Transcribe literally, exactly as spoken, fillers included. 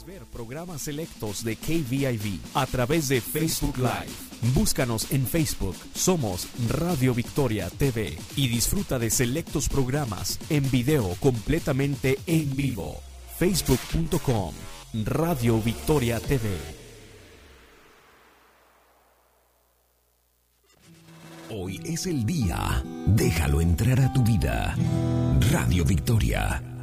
Puedes ver programas selectos de K V I V a través de Facebook Live. Búscanos en Facebook, somos Radio Victoria T V y disfruta de selectos programas en video completamente en vivo. facebook punto com Radio Victoria T V. Hoy es el día. Déjalo entrar a tu vida. Radio Victoria.